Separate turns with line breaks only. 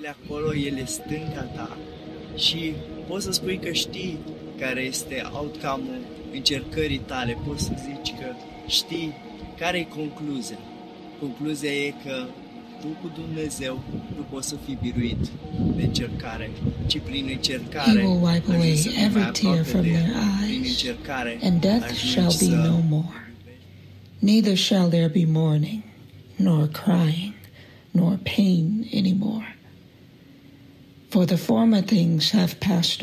de acolo, El e stânga ta și poți să spui că știi care este outcome-ul încercării tale, poți să zici că știi care e concluzia. Concluzia e că tu cu Dumnezeu nu poți să fii biruit de încercare, ci prin încercare
He will wipe away
ajungi să fii mai
every tear
aproape
from
de
their
El. Prin
eyes,
încercare
and death
ajungi
shall be
să
no more. Neither shall there be mourning, nor crying, nor pain any more. For the former things have passed